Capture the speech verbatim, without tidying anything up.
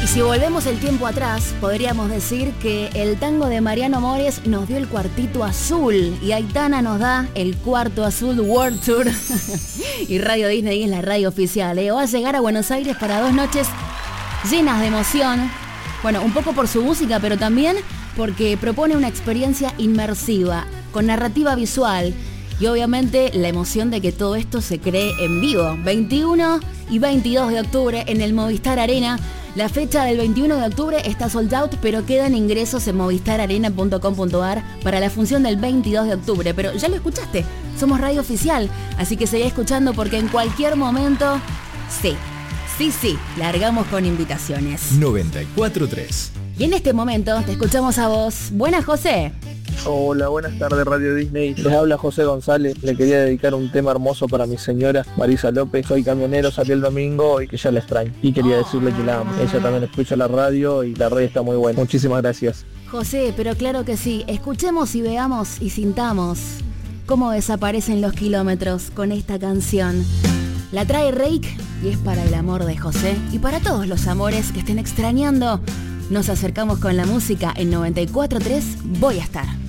Si volvemos el tiempo atrás, podríamos decir que el tango de Mariano Mores nos dio el cuartito azul y Aitana nos da el cuarto azul World Tour. Y Radio Disney es la radio oficial, ¿eh? Va a llegar a Buenos Aires para dos noches llenas de emoción. Bueno, un poco por su música, pero también porque propone una experiencia inmersiva, con narrativa visual y obviamente la emoción de que todo esto se cree en vivo. veintiuno y veintidós de octubre en el Movistar Arena. La fecha del veintiuno de octubre está sold out, pero quedan ingresos en movistar arena punto com punto a r para la función del veintidós de octubre. Pero ya lo escuchaste, somos radio oficial, así que seguí escuchando porque en cualquier momento, sí, sí, sí, largamos con invitaciones. noventa y cuatro punto tres. Y en este momento te escuchamos a vos. Buenas, José. Hola, buenas tardes Radio Disney. Les habla José González. Le quería dedicar un tema hermoso para mi señora Marisa López. Soy camionero, salí el domingo y que ya la extraño. Y quería decirle que la amo. Ella también escucha la radio y la radio está muy buena. Muchísimas gracias. José, pero claro que sí. Escuchemos y veamos y sintamos cómo desaparecen los kilómetros con esta canción. La trae Reik y es para el amor de José y para todos los amores que estén extrañando. Nos acercamos con la música en noventa y cuatro punto tres. Voy a estar.